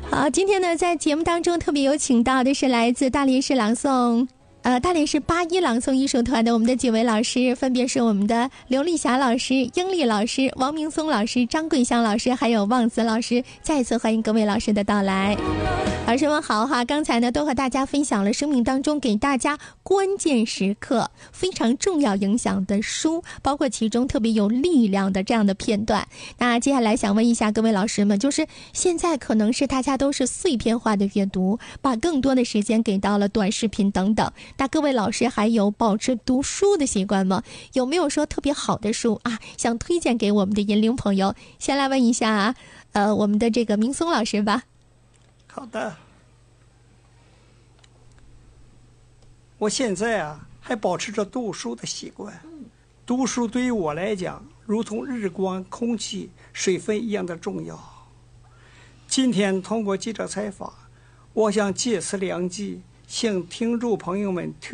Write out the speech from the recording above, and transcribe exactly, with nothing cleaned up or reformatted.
好，今天呢，在节目当中特别有请到的是来自大连市朗诵。呃，大连市八一朗诵艺术团的我们的几位老师，分别是我们的刘丽霞老师、英丽老师、王明松老师、张桂香老师，还有旺子老师。再一次欢迎各位老师的到来。老师们好哈！刚才呢，都和大家分享了生命当中给大家关键时刻非常重要影响的书，包括其中特别有力量的这样的片段。那接下来想问一下各位老师们，就是现在可能是大家都是碎片化的阅读，把更多的时间给到了短视频等等。那各位老师还有保持读书的习惯吗？有没有说特别好的书啊，想推荐给我们的银龄朋友？先来问一下啊，呃，我们的这个明松老师吧。 好的，我现在啊还保持着读书的习惯。读书对于我来讲，如同日光、空气、水分一样的重要。今天通过记者采访，我想借此良机向听众朋友们推